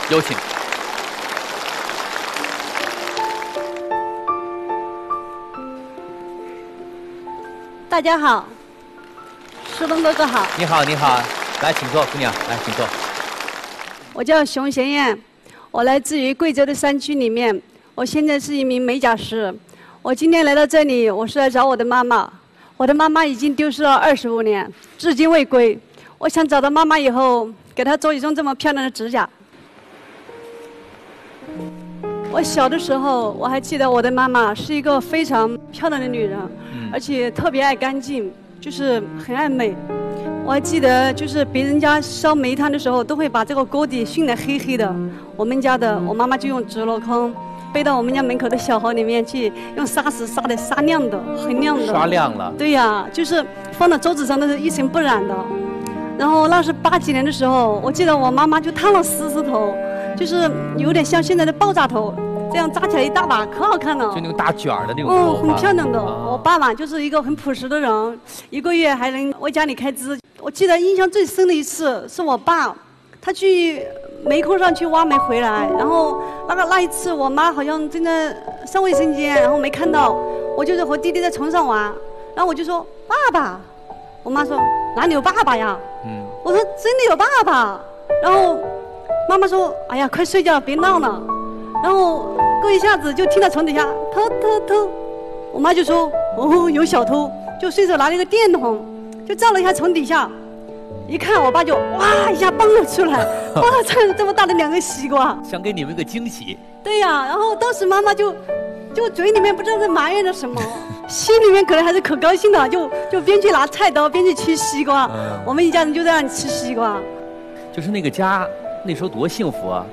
有请。 大家好，石东哥哥好。 你好，你好，来，请坐，姑娘，来，请坐。 我叫熊贤燕，我来自于贵州的山区里面，我现在是一名美甲师。我今天来到这里，我是来找我的妈妈。我的妈妈已经丢失了25年，至今未归。我想找到妈妈以后，给她做一双这么漂亮的指甲。我小的时候，我还记得我的妈妈是一个非常漂亮的女人，而且特别爱干净，就是很爱美。我还记得，就是别人家烧煤炭的时候，都会把这个锅底熏得黑黑的。我们家的，我妈妈就用纸箩筐背到我们家门口的小河里面去，用砂石砂的砂亮的，很亮的。 刷亮了。 对呀，就是放到桌子上都是一尘不染的。然后那是80几年的时候，我记得我妈妈就烫了丝头，就是有点像现在的爆炸头，这样扎起来一大把，可好看了。 就那个大卷儿的那种头发。 很漂亮的。我爸爸就是一个很朴实的人，一个月还能为家里开支。我记得印象最深的一次是我爸，他去煤坑上去挖煤回来，然后那一次我妈好像正在上卫生间，然后没看到，我就是和弟弟在床上玩，然后我就说爸爸，我妈说哪里有爸爸呀？我说真的有爸爸。然后妈妈说哎呀快睡觉别闹了。然后过一下子就听到床底下偷偷偷，我妈就说哦有小偷，就随手拿了一个电筒就照了一下床底下，一看我爸就哇一下蹦了出来，哇这么大的2个西瓜， 想给你们一个惊喜。 对呀，然后当时妈妈就嘴里面不知道在埋怨着什么，心里面可能还是可高兴的，就边去拿菜刀边去切西瓜，我们一家人就这样吃西瓜。 就是那个家那时候多幸福啊。